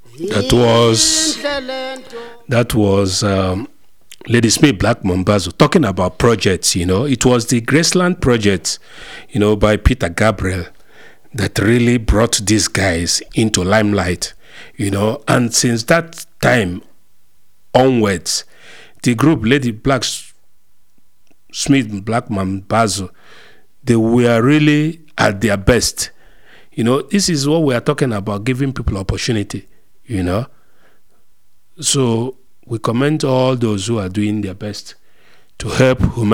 That was Lady Smith Black Mambazo talking about projects. It was the Graceland project, by Peter Gabriel that really brought these guys into limelight. And since that time onwards, the group Lady Smith Black Mambazo, they were really at their best. This is what we are talking about, giving people opportunity. So we commend all those who are doing their best to help humanity.